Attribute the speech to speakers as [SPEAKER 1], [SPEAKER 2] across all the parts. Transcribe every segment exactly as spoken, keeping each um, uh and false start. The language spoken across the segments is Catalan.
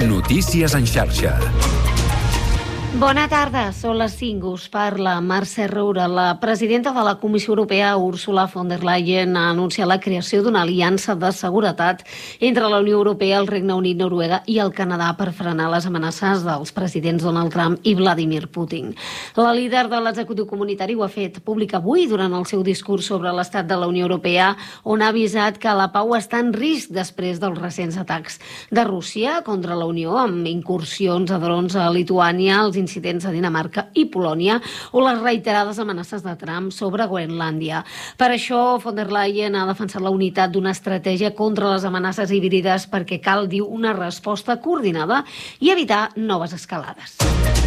[SPEAKER 1] Notícies en xarxa.
[SPEAKER 2] Bona tarda, són les cinc, us parla Mercè Roura. La presidenta de la Comissió Europea, Ursula von der Leyen, ha anunciat la creació d'una aliança de seguretat entre la Unió Europea, el Regne Unit, Noruega i el Canadà per frenar les amenaces dels presidents Donald Trump i Vladimir Putin. La líder de l'executiu comunitari ho ha fet públic avui durant el seu discurs sobre l'estat de la Unió Europea, on ha avisat que la pau està en risc després dels recents atacs de Rússia contra la Unió, amb incursions a drons a Lituània, els incidents a Dinamarca i Polònia o les reiterades amenaces de Trump sobre Groenlàndia. Per això, von der Leyen ha defensat la unitat d'una estratègia contra les amenaces híbrides perquè cal, diu, una resposta coordinada i evitar noves escalades.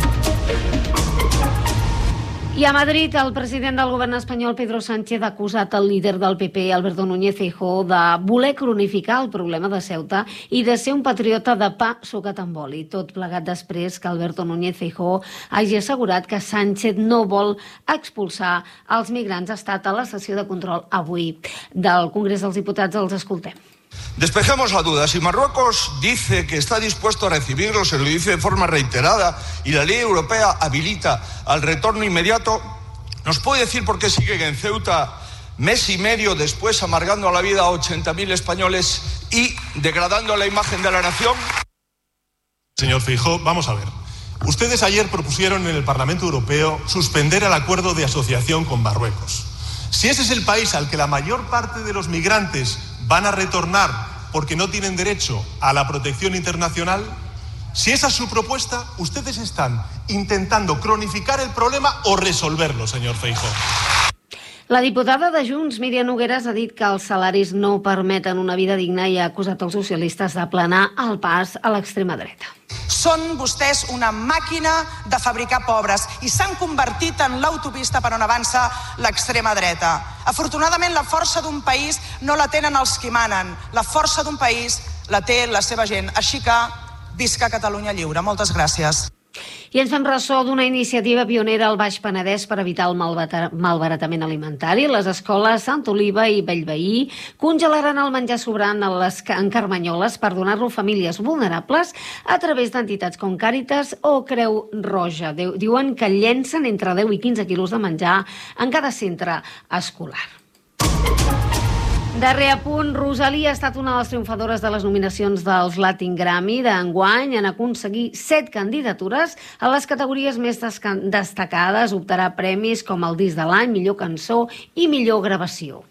[SPEAKER 2] I a Madrid, el president del govern espanyol, Pedro Sánchez, ha acusat el líder del P P, Alberto Núñez Feijóo, de voler cronificar el problema de Ceuta i de ser un patriota de pa sucat amb oli. Tot plegat després que Alberto Núñez Feijóo hagi assegurat que Sánchez no vol expulsar els migrants. Ha estat a la sessió de control avui del Congrés dels Diputats. Els escoltem.
[SPEAKER 3] Despejemos la duda. Si Marruecos dice que está dispuesto a recibirlos, se lo dice de forma reiterada, y la ley europea habilita al retorno inmediato, ¿nos puede decir por qué siguen en Ceuta mes y medio después amargando la vida a ochenta mil españoles y degradando la imagen de la nación?
[SPEAKER 4] Señor Feijóo, vamos a ver. Ustedes ayer propusieron en el Parlamento Europeo suspender el acuerdo de asociación con Marruecos. Si ese es el país al que la mayor parte de los migrantes van a retornar porque no tienen derecho a la protección internacional, si esa es su propuesta, ustedes están intentando cronificar el problema o resolverlo, señor Feijóo.
[SPEAKER 2] La diputada de Junts, Míriam Nogueras, ha dit que els salaris no permeten una vida digna i ha acusat els socialistes d'aplanar el pas a l'extrema dreta.
[SPEAKER 5] Són vostès una màquina de fabricar pobres i s'han convertit en l'autopista per on avança l'extrema dreta. Afortunadament, la força d'un país no la tenen els qui manen. La força d'un país la té la seva gent. Així que visca Catalunya lliure. Moltes gràcies.
[SPEAKER 2] I ens fem ressò d'una iniciativa pionera al Baix Penedès per evitar el malbaratament alimentari. Les escoles Sant Oliva i Bellveí congelaran el menjar sobrant en carmanyoles per donar-lo a famílies vulnerables a través d'entitats com Càritas o Creu Roja. Diuen que llencen entre deu i quinze quilos de menjar en cada centre escolar. Darrer apunt, Rosalía ha estat una de les triomfadores de les nominacions dels Latin Grammy d'enguany. En aconseguir set candidatures a les categories més destacades. Optarà premis com el disc de l'any, millor cançó i millor gravació.